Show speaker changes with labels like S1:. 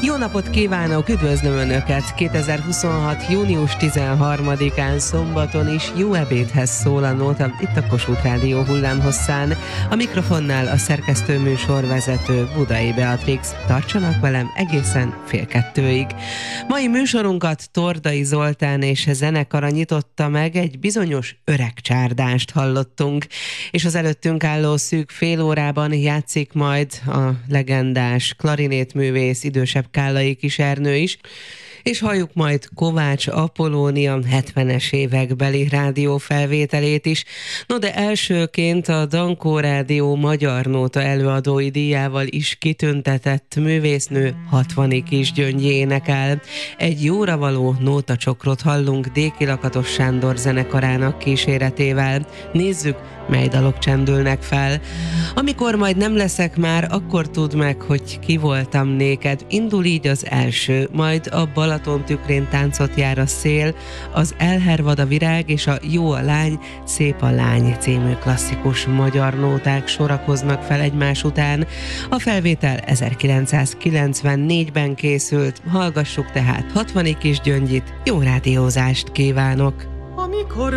S1: Jó napot kívánok, üdvözlöm Önöket! 2026. június 13-án szombaton is jó ebédhez szól a nóta, itt a Kossuth Rádió hullámhosszán. A mikrofonnál a szerkesztő műsorvezető Budai Beatrix. Tartsanak velem egészen 1:30-ig. Mai műsorunkat Tordai Zoltán és zenekara nyitotta meg, egy bizonyos öreg csárdást hallottunk, és az előttünk álló szűk fél órában játszik majd a legendás klarinétművész idősebb Kállai Kis Ernő is, és halljuk majd Kovács Apollónia 70-es évekbeli rádiófelvételét is. No, de elsőként a Dankó Rádió magyar nóta előadói díjával is kitüntetett művésznő 60. Kisgyöngyi énekel. Egy jóra való nótacsokrot hallunk Déki Lakatos Sándor zenekarának kíséretével. Nézzük, mely dalok csendülnek fel. Amikor majd nem leszek már, akkor tudd meg, hogy ki voltam néked. Indul így az első, majd a Balaton tükrén táncot jár a szél, az elhervad a virág és a Jó a lány, szép a lány című klasszikus magyar nóták sorakoznak fel egymás után. A felvétel 1994-ben készült, hallgassuk tehát 60. Kisgyöngyit, jó rádiózást kívánok!
S2: Amikor